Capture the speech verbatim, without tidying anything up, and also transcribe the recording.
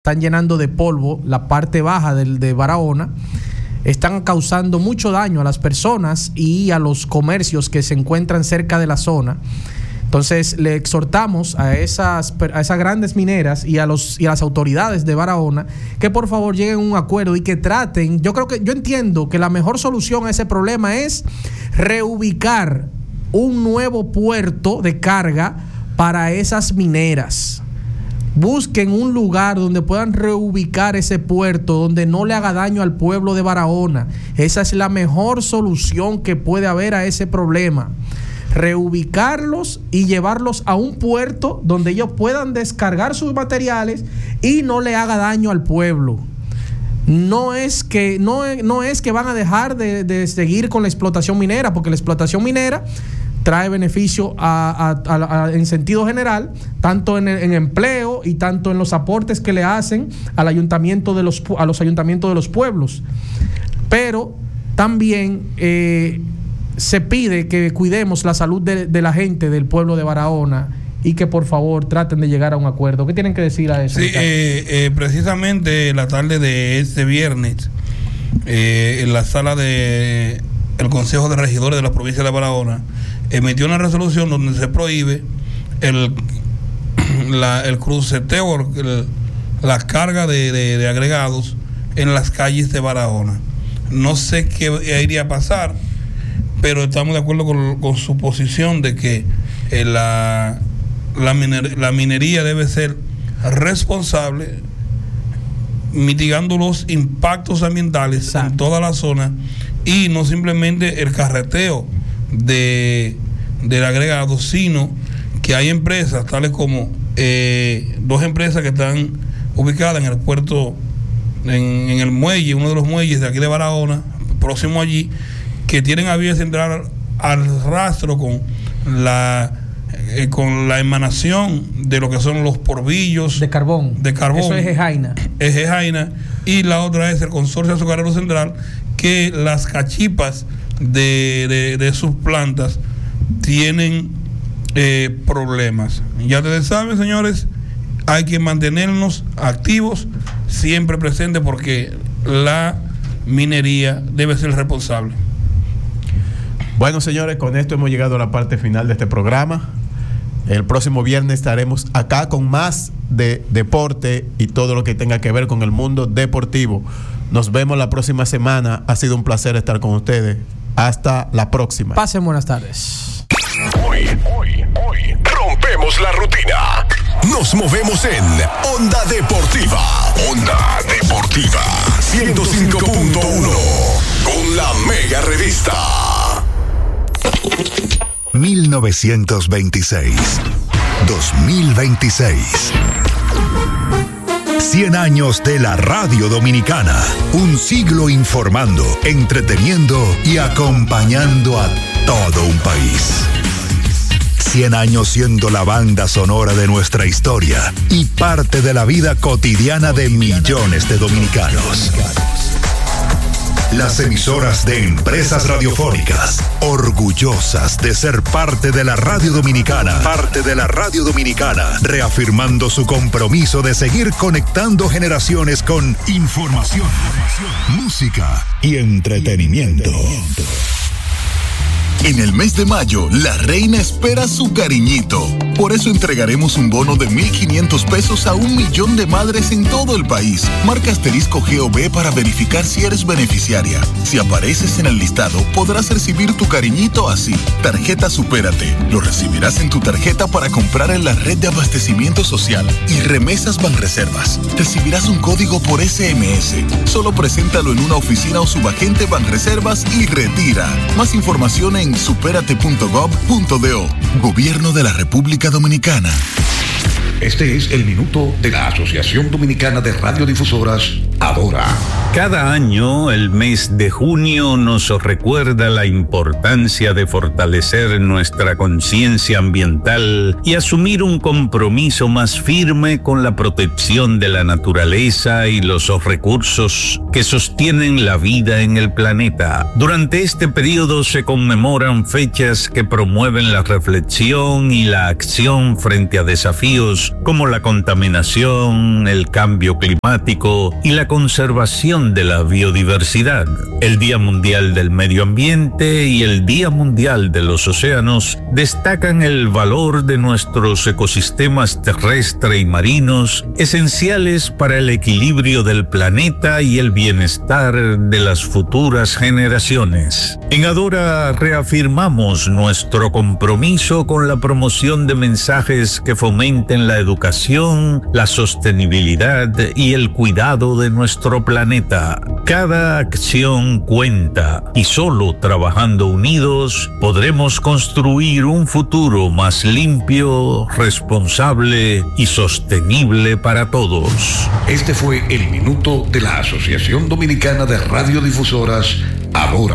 están llenando de polvo la parte baja del, de Barahona, están causando mucho daño a las personas y a los comercios que se encuentran cerca de la zona. Entonces le exhortamos a esas, a esas grandes mineras y a, los, y a las autoridades de Barahona que por favor lleguen a un acuerdo y que traten. Yo creo que, yo entiendo que la mejor solución a ese problema es reubicar un nuevo puerto de carga para esas mineras. Busquen un lugar donde puedan reubicar ese puerto, donde no le haga daño al pueblo de Barahona. Esa es la mejor solución que puede haber a ese problema. Reubicarlos y llevarlos a un puerto donde ellos puedan descargar sus materiales y no le haga daño al pueblo. No es que, no, no es que van a dejar de, de seguir con la explotación minera, porque la explotación minera trae beneficio a, a, a, a, en sentido general, tanto en, en empleo y tanto en los aportes que le hacen al ayuntamiento de los, a los ayuntamientos de los pueblos. Pero también eh, se pide que cuidemos la salud de, de la gente del pueblo de Barahona y que por favor traten de llegar a un acuerdo. ¿Qué tienen que decir a eso? Sí, eh, eh, precisamente la tarde de este viernes, eh, en la sala de el Consejo de Regidores de la provincia de Barahona emitió una resolución donde se prohíbe el, la, el cruceteo, el, la carga de, de, de agregados en las calles de Barahona. No sé qué iría a pasar, pero estamos de acuerdo con, con su posición de que eh, la, la, miner, la minería debe ser responsable, mitigando los impactos ambientales Exacto. en toda la zona, y no simplemente el carreteo de del agregado, sino que hay empresas tales como eh, dos empresas que están ubicadas en el puerto, en, en el muelle, uno de los muelles de aquí de Barahona, próximo allí, que tienen a bien entrar al rastro con la eh, con la emanación de lo que son los porvillos de carbón. De carbón. Eso es Ejaina. Es Ejaina. Y la otra es el Consorcio Azucarero Central, que las cachipas de, de, de sus plantas tienen eh, problemas. Ya ustedes saben, señores, hay que mantenernos activos, siempre presentes, porque la minería debe ser responsable. Bueno, señores, con esto hemos llegado a la parte final de este programa. El próximo viernes estaremos acá con más de deporte y todo lo que tenga que ver con el mundo deportivo. Nos vemos la próxima semana. Ha sido un placer estar con ustedes. Hasta la próxima. Pasen buenas tardes. Hoy, hoy, hoy rompemos la rutina. Nos movemos en Onda Deportiva. Onda Deportiva ciento cinco punto uno con la Mega Revista. mil novecientos veintiséis, dos mil veintiséis. cien años de la radio dominicana. Un siglo informando, entreteniendo y acompañando a todo un país. cien años siendo la banda sonora de nuestra historia y parte de la vida cotidiana de millones de dominicanos. Las emisoras de Empresas Radiofónicas, orgullosas de ser parte de la radio dominicana, parte de la radio dominicana, reafirmando su compromiso de seguir conectando generaciones con información, música y entretenimiento. En el mes de mayo, la reina espera su cariñito. Por eso entregaremos un bono de mil quinientos pesos a un millón de madres en todo el país. Marca asterisco G O B para verificar si eres beneficiaria. Si apareces en el listado, podrás recibir tu cariñito así. Tarjeta Supérate. Lo recibirás en tu tarjeta para comprar en la red de abastecimiento social. Y Remesas Banreservas. Recibirás un código por S M S. Solo preséntalo en una oficina o subagente Banreservas y retira. Más información en supérate punto gov punto do. Gobierno de la República Dominicana. Este es el minuto de la Asociación Dominicana de Radiodifusoras, Adora. Cada año, el mes de junio nos recuerda la importancia de fortalecer nuestra conciencia ambiental y asumir un compromiso más firme con la protección de la naturaleza y los recursos que sostienen la vida en el planeta. Durante este periodo se conmemoran fechas que promueven la reflexión y la acción frente a desafíos como la contaminación, el cambio climático y la conservación de la biodiversidad. El Día Mundial del Medio Ambiente y el Día Mundial de los Océanos destacan el valor de nuestros ecosistemas terrestres y marinos, esenciales para el equilibrio del planeta y el bienestar de las futuras generaciones. En Adora reafirmamos nuestro compromiso con la promoción de mensajes que fomenten la educación, la sostenibilidad y el cuidado de nuestro planeta. Cada acción cuenta y solo trabajando unidos podremos construir un futuro más limpio, responsable y sostenible para todos. Este fue el minuto de la Asociación Dominicana de Radiodifusoras, Adora.